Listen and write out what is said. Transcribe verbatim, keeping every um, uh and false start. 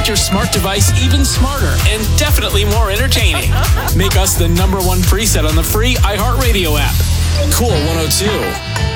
your smart device even smarter and definitely more entertaining. Make us the number one preset on the free iHeartRadio app. Cool one oh two.